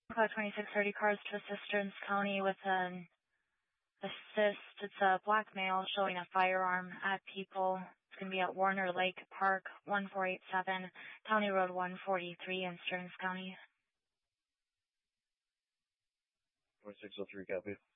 Cloud 2630 cars to assist Stearns County with an assist. It's a black male showing a firearm at people. It's going to be at Warner Lake Park, 1487, County Road 143 in Stearns County. 2603, copy.